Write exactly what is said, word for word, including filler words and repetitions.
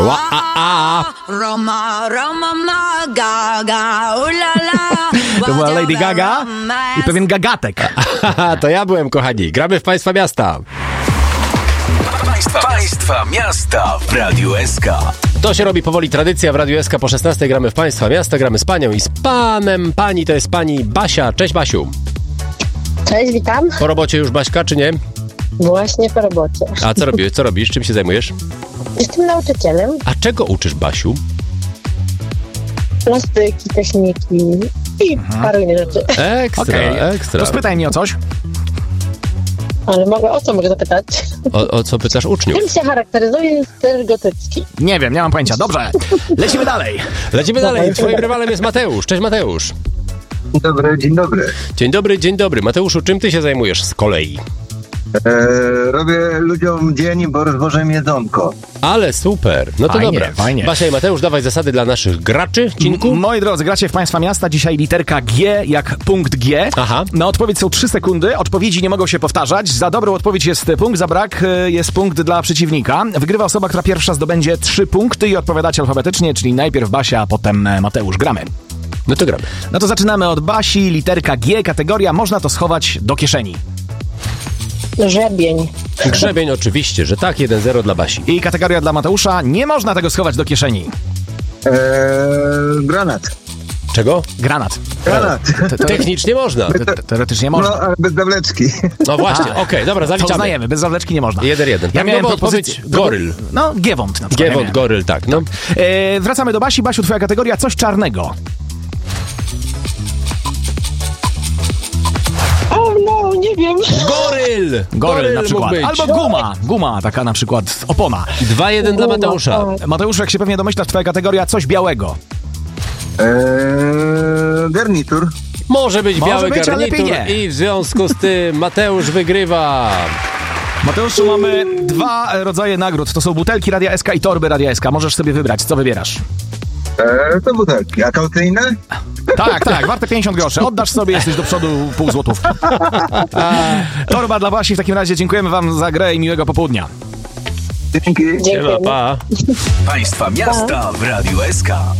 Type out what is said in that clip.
Ła, a, a. Roma, Roma, ma, gaga, ulala. To była Lady Gaga i pewien gagatek. To ja byłem, kochani. Gramy w Państwa Miasta. Państwa, państwa Miasta w Radiu S K. To się robi powoli tradycja w Radiu S K. Po szesnastej gramy w Państwa Miasta, gramy z panią i z panem. Pani to jest pani Basia. Cześć, Basiu. Cześć, witam. Po robocie już, Baśka, czy nie? Właśnie po robocie. A co robisz? Co robisz? Czym się zajmujesz? Jestem nauczycielem. A czego uczysz, Basiu? Plastyki, techniki i mhm. paru innych rzeczy. Ekstra, okay. ekstra. To spytaj mnie o coś. Ale mogę, o co mogę zapytać? O, o co pytasz uczniów? Czym się charakteryzuje styl gotycki? Nie wiem, nie mam pojęcia. Dobrze, lecimy dalej. Lecimy dalej. Twoim rywalem jest Mateusz. Cześć, Mateusz. Dzień dobry, dzień dobry. Dzień dobry, dzień dobry. Mateuszu, czym ty się zajmujesz z kolei? Eee, robię ludziom dzień, bo rozwożę jedzonko. Ale super. No to fajnie, dobra. Fajnie. Basia i Mateusz, dawaj zasady dla naszych graczy. Cinku? M- moi drodzy, gracie w Państwa Miasta. Dzisiaj literka G jak punkt G. Aha. Na odpowiedź są trzy sekundy. Odpowiedzi nie mogą się powtarzać. Za dobrą odpowiedź jest punkt, za brak jest punkt dla przeciwnika. Wygrywa osoba, która pierwsza zdobędzie trzy punkty i odpowiadacie alfabetycznie, czyli najpierw Basia, a potem Mateusz. Gramy. No to gramy. No to zaczynamy od Basi. Literka G, kategoria można to schować do kieszeni. Grzebień. Grzebień oczywiście, że tak. jeden zero dla Basi. I kategoria dla Mateusza. Nie można tego schować do kieszeni. Eee, granat. Czego? Granat. Granat. Te- te- Technicznie można. te- te- Teoretycznie No, można. ale bez zawleczki. No właśnie, okej, okay, dobra, To zaliczamy. uznajemy, bez zawleczki nie można. Jeden, jeden. Ja Tak, miałem no bo propozycję. odpowiedź goryl. No, Giewont na przykład. Giewont, ja goryl, tak. No. e, wracamy do Basi. Basiu, twoja kategoria coś czarnego. O no, nie wiem. Goryl! Goryl na przykład. mógł być. Albo guma. Guma, taka na przykład opona. dwa jeden dla Mateusza. Mateuszu, jak się pewnie domyślasz, twoja kategoria coś białego. Eee, garnitur. Może być Może biały być, ale garnitur lepiej nie. i w związku z tym Mateusz wygrywa. Mateuszu, mamy dwa rodzaje nagród. To są butelki Radia S K i torby Radia S K. Możesz sobie wybrać, co wybierasz. Eee, to butelki. A kaucyjne? Tak, tak, warte pięćdziesiąt groszy. Oddasz sobie, jesteś do przodu pół złotówki. Torba dla Basi. W takim razie dziękujemy wam za grę i miłego popołudnia. Dzięki. Dziękuję. Pa. Państwa Miasta w Radiu S K.